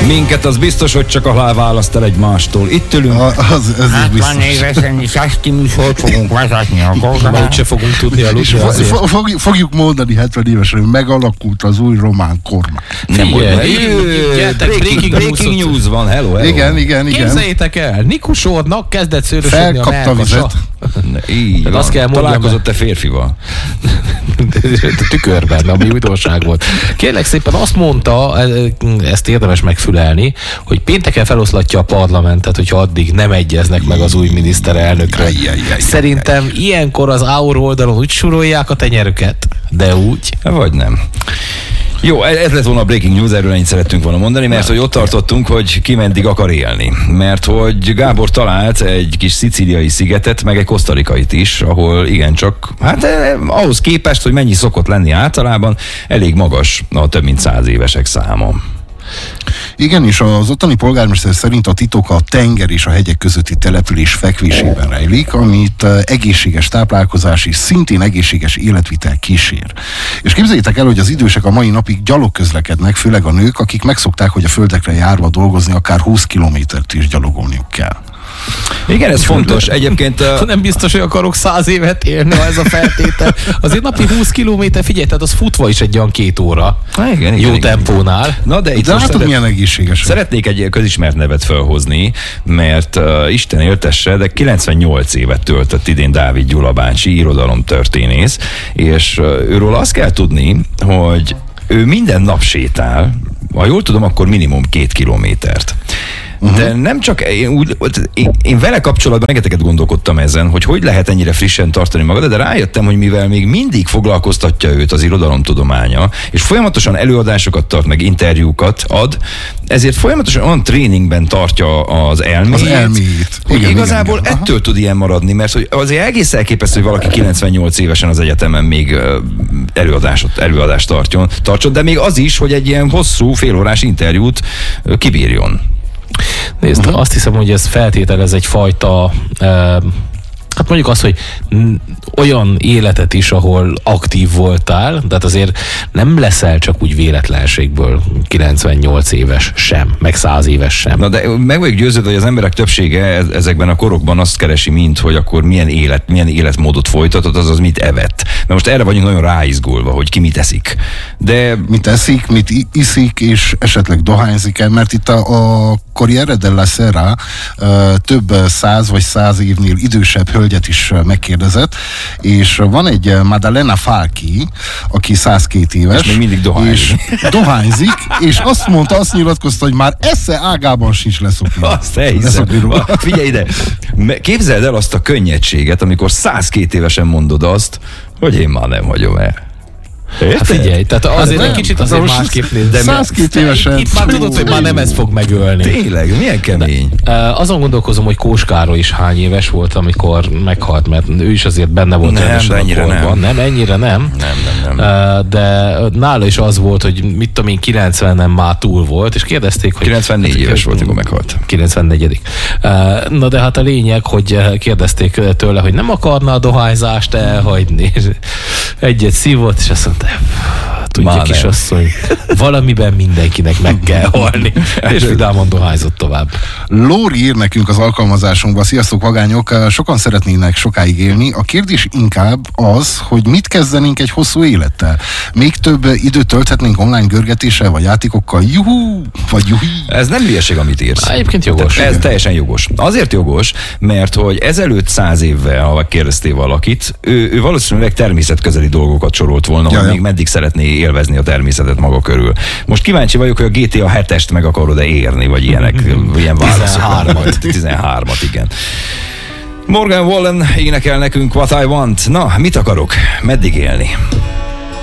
Minket az biztos, hogy csak alá választ el egymástól. Itt ülünk. Az 60 évesen is esti műsort fogunk vezetni, akkor Úgyse fogunk tudni aludni azért. Fogjuk mondani 70 évesen, hogy megalakult az új román kormány. Nem Breaking news van, hello. Igen. Képzeljétek el, Nikusornak kezdett szőrösödni a Felkapta melkasa. Így van. Azt kell mondjam, találkozott-e férfival? A tükörben, ami újdonság volt. Kérlek szépen azt mondta, ezt érdemes megfülelni, hogy pénteken feloszlatja a parlamentet, hogyha addig nem egyeznek meg az új miniszterelnökről. Szerintem ilyenkor az Aur oldalon úgy surolják a tenyerüket, de úgy. Vagy nem. Jó, ez lett volna a breaking news, erről ennyit szerettünk volna mondani, mert hogy ott tartottunk, hogy ki meddig akar élni. Mert hogy Gábor talált egy kis szicíliai szigetet, meg egy kosztarikait is, ahol igencsak, hát ahhoz képest, hogy mennyi szokott lenni általában, elég magas a több mint 100 évesek száma. Igen, és az ottani polgármester szerint a titok a tenger és a hegyek közötti település fekvésében rejlik, amit egészséges táplálkozás és szintén egészséges életvitel kísér. És képzeljétek el, hogy az idősek a mai napig gyalog közlekednek, főleg a nők, akik megszokták, hogy a földekre járva dolgozni akár 20 kilométert is gyalogolniuk kell. Igen, ez fontos. Egyébként... Nem biztos, hogy akarok 100 évet élni, ha ez a feltétel. Azért napi 20 kilométer, figyelj, tehát az futva is egy olyan 2 óra. Igen, jó tempónál. Na, de itt most látod, milyen egészséges. Szeretnék egy közismert nevet felhozni, mert Isten éltesse, de 98 évet töltött idén Dávid Gyula bácsi, irodalomtörténész, és őről azt kell tudni, hogy ő minden nap sétál, ha jól tudom, akkor minimum 2 kilométert. De nem csak, én vele kapcsolatban rengeteget gondolkodtam ezen, hogy lehet ennyire frissen tartani magad, de rájöttem, hogy mivel még mindig foglalkoztatja őt az irodalomtudománya, és folyamatosan előadásokat tart, meg interjúkat ad, ezért folyamatosan olyan tréningben tartja az elméjét. Hogy igen, igazából igen. ettől tud ilyen maradni, mert hogy azért egész elképesztő, hogy valaki 98 évesen az egyetemen még előadást tartson, de még az is, hogy egy ilyen hosszú, félórás interjút kibírjon. Nézd, azt hiszem, hogy ez feltételez egyfajta hát mondjuk azt, hogy olyan életet is, ahol aktív voltál, tehát azért nem leszel csak úgy véletlenségből 98 éves sem, meg 100 éves sem. Na de meg vagyok győződve, hogy az emberek többsége ezekben a korokban azt keresi, mint hogy akkor milyen életmódot folytatott, azaz mit evett. Mert most erre vagyunk nagyon ráizgulva, hogy ki mit eszik. De mit eszik, mit iszik, és esetleg dohányzik el, mert itt a Corriere della Sera több 100 vagy 100 évnél idősebb hölgyet is megkérdezett, és van egy Maddalena Falchi, aki 102 éves. És még mindig dohányzik, és azt mondta, azt nyilatkozta, hogy már esze ágában sincs leszokni. Azt elhiszem. Figyelj ide, képzeld el azt a könnyedséget, amikor 102 évesen mondod azt, hogy én már nem hagyom el. Hát figyelj, tehát azért egy kicsit azért másképp néz. De 102 évesen. Itt már tudod, hogy már nem ez fog megölni. Tényleg, milyen kemény. Azon gondolkozom, hogy Kós Károly is hány éves volt, amikor meghalt, mert ő is azért benne volt. Nem, de ennyire nem. Nem, ennyire nem. Nem. De nála is az volt, hogy mit tudom én, 90-en már túl volt, és kérdezték, hogy... 94 éves volt, amikor meghalt. 94. Na de hát a lényeg, hogy kérdezték tőle, hogy nem akarna a dohányzást elhagyni. Egyet szívott, és azt mondta, tudja, kisasszony, valamiben mindenkinek meg kell halni. És vidáman dohányzott tovább. Lóri ír nekünk az alkalmazásunkba, sziasztok vagányok, sokan szeretnének sokáig élni. A kérdés inkább az, hogy mit kezdenénk egy hosszú élettel. Még több időt tölthetnénk online görgetéssel, vagy játékokkal. Juhú! Vagy juhi! Ez nem hülyeség, amit írsz. Egyébként jogos. Ez teljesen jogos. Azért jogos, mert hogy ezelőtt 100 évvel, ha kérdeztél valakit, ő valószínűleg természetközeli dolgokat sorolt volna, hogy még meddig szeretné élvezni a természetet maga körül. Most kíváncsi vagyok, hogy a GTA 7-est meg akarod-e érni, vagy ilyen válaszok. 13-at, igen. Morgan Wallen énekel nekünk What I Want. Na, mit akarok? Meddig élni?